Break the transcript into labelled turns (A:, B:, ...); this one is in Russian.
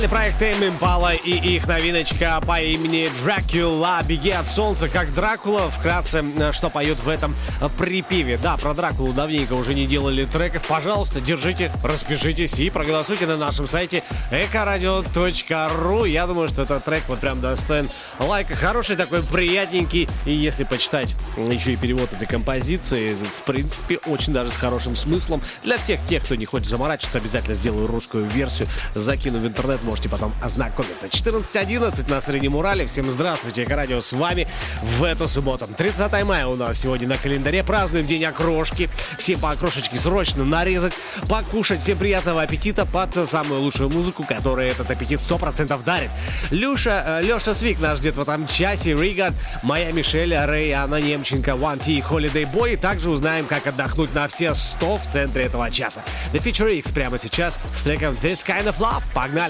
A: Проект Tame Impala и их новиночка по имени Dracula. «Беги от солнца, как Дракула». Вкратце, что поют в этом припеве. Да, про Дракулу давненько уже не делали треков. Пожалуйста, держите, распишитесь и проголосуйте на нашем сайте ekoradio.ru. Я думаю, что этот трек вот прям достоин лайка. Хороший такой, приятненький. И если почитать еще и перевод этой композиции, в принципе, очень даже с хорошим смыслом. Для всех тех, кто не хочет заморачиваться, обязательно сделаю русскую версию. Закину в интернет, можете потом ознакомиться. 14:11 на Среднем Урале. Всем здравствуйте, Эко-радио с вами в эту субботу. 30 мая у нас сегодня на календаре. Празднуем день окрошки. Всем по окрошечке срочно нарезать, покушать. Всем приятного аппетита под самую лучшую музыку, которая этот аппетит 100% дарит. Леша Свик нас ждет в этом часе. Ригард, моя Мишель, Рэй, Анна Немченко, One T, Holiday Boy. Также узнаем, как отдохнуть на все 100 в центре этого часа. The Future X прямо сейчас с треком This Kind of Love. Погнали!